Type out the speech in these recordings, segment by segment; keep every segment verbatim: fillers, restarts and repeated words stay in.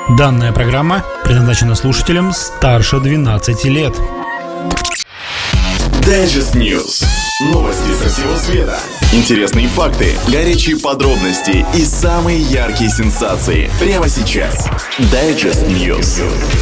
Данная программа предназначена слушателям старше двенадцати лет. Digest News. Новости со всего света. Интересные факты, горячие подробности и самые яркие сенсации. Прямо сейчас. Digest News.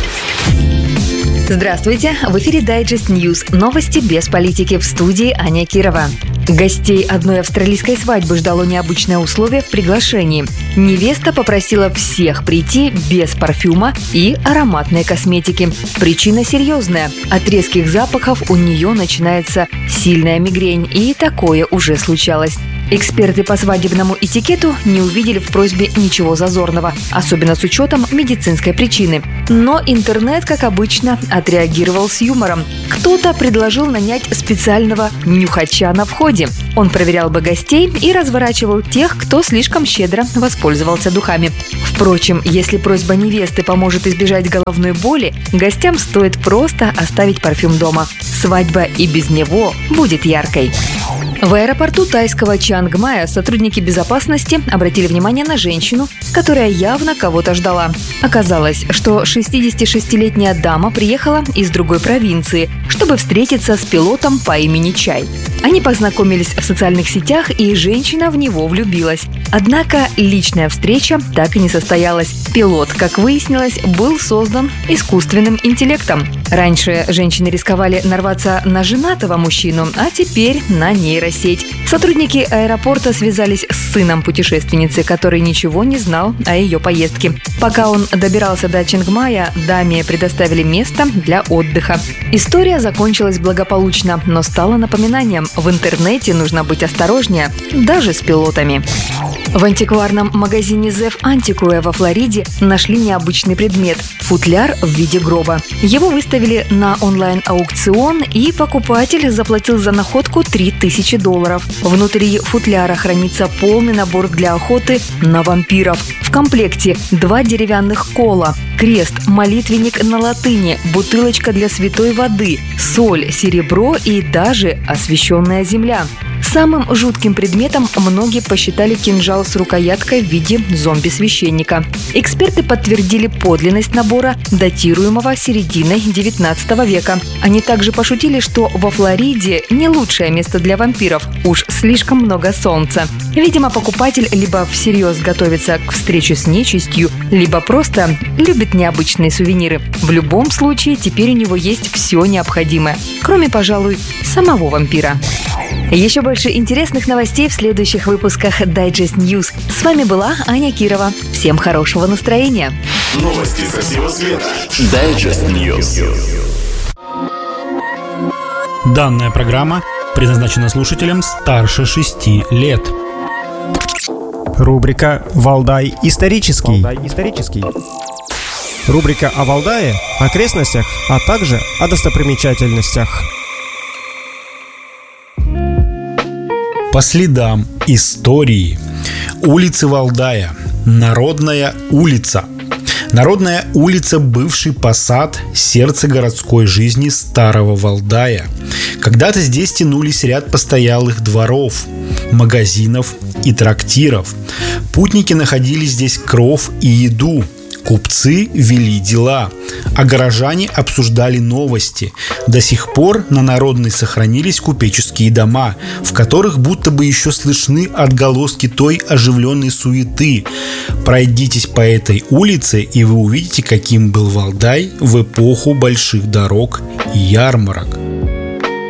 Здравствуйте! В эфире Digest News. Новости без политики. В студии Аня Кирова. Гостей одной австралийской свадьбы ждало необычное условие в приглашении. Невеста попросила всех прийти без парфюма и ароматной косметики. Причина серьезная. От резких запахов у нее начинается сильная мигрень, и такое уже случалось. Эксперты по свадебному этикету не увидели в просьбе ничего зазорного, особенно с учетом медицинской причины. Но интернет, как обычно, отреагировал с юмором. Кто-то предложил нанять специального нюхача на входе. Он проверял бы гостей и разворачивал тех, кто слишком щедро воспользовался духами. Впрочем, если просьба невесты поможет избежать головной боли, гостям стоит просто оставить парфюм дома. Свадьба и без него будет яркой. В аэропорту тайского Чангмая сотрудники безопасности обратили внимание на женщину, которая явно кого-то ждала. Оказалось, что шестидесятишестилетняя дама приехала из другой провинции, чтобы встретиться с пилотом по имени Чай. Они познакомились в социальных сетях, и женщина в него влюбилась. Однако личная встреча так и не состоялась. Пилот, как выяснилось, был создан искусственным интеллектом. Раньше женщины рисковали нарваться на женатого мужчину, а теперь на нейросеть. Сотрудники аэропорта связались с сыном путешественницы, который ничего не знал о ее поездке. Пока он добирался до Чангмая, даме предоставили место для отдыха. История закончилась благополучно, но стала напоминанием: в интернете нужно быть осторожнее, даже с пилотами. В антикварном магазине Зев Антикуэ во Флориде нашли необычный предмет – футляр в виде гроба. Его выставили на онлайн-аукцион, и покупатель заплатил за находку три тысячи долларов. Внутри футляра хранится полный набор для охоты на вампиров. В комплекте два деревянных кола, крест, молитвенник на латыни, бутылочка для святой воды, соль, серебро и даже освященная земля. Самым жутким предметом многие посчитали кинжал с рукояткой в виде зомби-священника. Эксперты подтвердили подлинность набора, датируемого серединой девятнадцатого века. Они также пошутили, что во Флориде не лучшее место для вампиров, уж слишком много солнца. Видимо, покупатель либо всерьез готовится к встрече с нечистью, либо просто любит необычные сувениры. В любом случае, теперь у него есть все необходимое, кроме, пожалуй, самого вампира. Еще больше интересных новостей в следующих выпусках Digest News. С вами была Аня Кирова. Всем хорошего настроения. Новости со всего света. Digest News. Данная программа предназначена слушателям старше шести лет. Рубрика «Валдай исторический». исторический. Рубрика о Валдае, окрестностях, а также о достопримечательностях. По следам истории. Улицы Валдая. Народная улица. Народная улица – бывший посад, сердце городской жизни старого Валдая. Когда-то здесь тянулись ряд постоялых дворов, магазинов и трактиров. Путники находили здесь кров и еду. Купцы вели дела, а горожане обсуждали новости. До сих пор на Народной сохранились купеческие дома, в которых будто бы еще слышны отголоски той оживленной суеты. Пройдитесь по этой улице, и вы увидите, каким был Валдай в эпоху больших дорог и ярмарок.